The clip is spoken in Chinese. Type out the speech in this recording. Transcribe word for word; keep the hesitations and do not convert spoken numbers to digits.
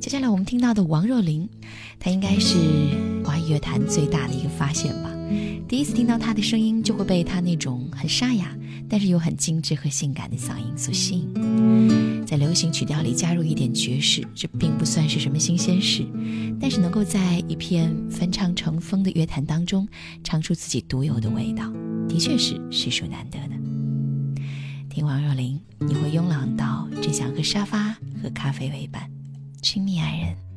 接下来我们听到的王若琳，她应该是华语乐坛最大的一个发现吧。第一次听到她的声音，就会被她那种很沙哑但是又很精致和性感的嗓音所吸引。在流行曲调里加入一点爵士，这并不算是什么新鲜事，但是能够在一片翻唱成风的乐坛当中唱出自己独有的味道，的确是实属难得的。听王若琳，你会慵懒到只想和沙发和咖啡为伴。亲密爱人。